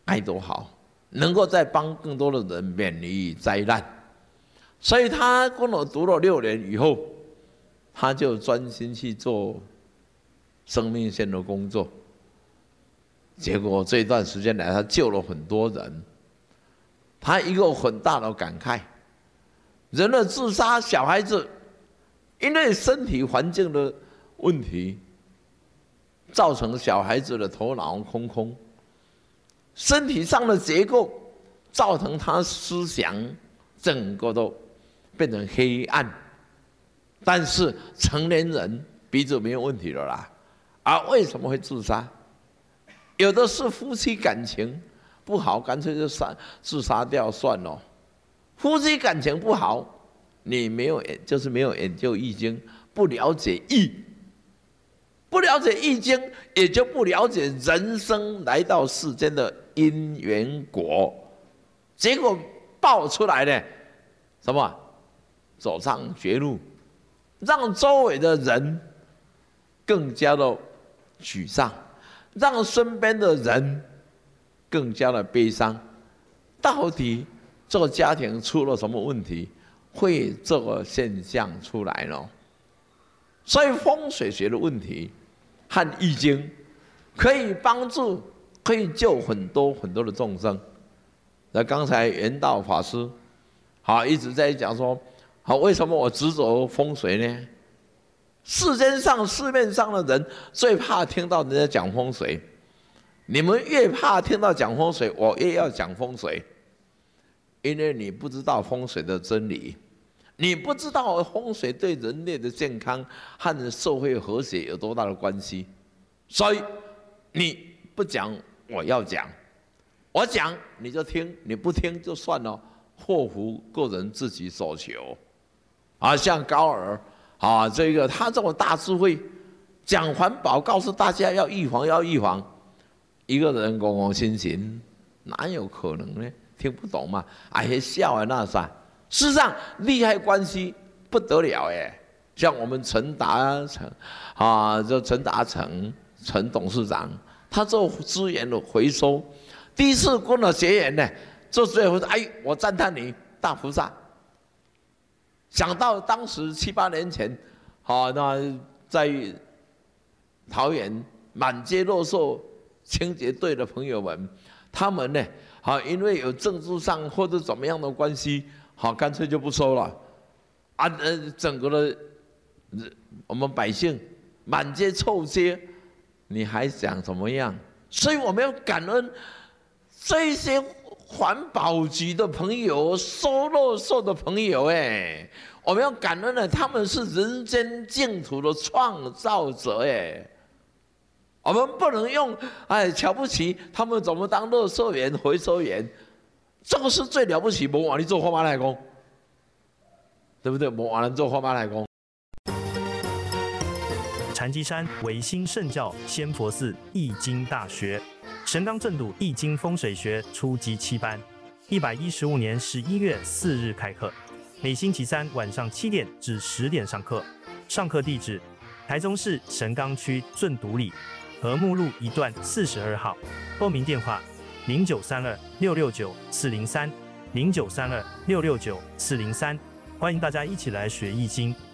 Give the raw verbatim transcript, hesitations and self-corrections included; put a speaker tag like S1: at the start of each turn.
S1: 该多好，能够再帮更多的人免于灾难。所以他跟我读了六年以后，他就专心去做生命线的工作。结果这一段时间来，他救了很多人。他一个很大的感慨：人的自杀，小孩子因为身体环境的问题，造成小孩子的头脑空空，身体上的结构造成他思想整个都变成黑暗。但是成年人鼻子没有问题了啦，而为什么会自杀？有的是夫妻感情不好，干脆就杀自杀掉算了。夫妻感情不好，你没有就是没有研究易经，不了解易，不了解易经，也就不了解人生来到世间的因缘果，结果爆出来的什么？走上绝路，让周围的人更加的沮丧，让身边的人更加的悲伤。到底这个家庭出了什么问题，会这个现象出来呢？所以风水学的问题和易经可以帮助，可以救很多很多的众生。那刚才圆道法师好一直在讲说，好，为什么我执着风水呢？世间上市面上的人最怕听到人家讲风水，你们越怕听到讲风水，我越要讲风水，因为你不知道风水的真理，你不知道风水对人类的健康和社会和谐有多大的关系，所以你不讲，我要讲，我讲你就听，你不听就算了，祸福个人自己所求。啊，像高尔啊，这个他这种大智慧，讲环保，告诉大家要预防，要预防。一个人公公心心，哪有可能呢？听不懂嘛？哎呀，笑啊那啥。事实上，利害关系不得了哎。像我们陈达成啊，这陈达成陈董事长，他做资源的回收，第一次跟了结缘呢，做资源回收，哎，我赞叹你大菩萨。想到当时七八年前，好，那在桃园满街垃圾清洁队的朋友们，他们呢，好，因为有政治上或者怎么样的关系，好，干脆就不收了，啊，呃，整个的我们百姓满街臭街，你还想怎么样？所以我们要感恩这些环保局的朋友、收垃圾的朋友，哎，我们要感恩的，他们是人间净土的创造者，哎，我们不能用哎瞧不起他们怎么当垃圾员、回收员，这个是最了不起，没往你做花马来工，对不对？没往人做花马来工。
S2: 禅机山唯心圣教仙佛寺易经大学。神冈正笃易经风水学初级七班，一百一十五年十一月四日开课，每星期三晚上七点至十点上课。上课地址：台中市神冈区正笃里和睦路一段四十二号。报名电话：零九三二六六九四零三零九三二六六九四零三。欢迎大家一起来学易经。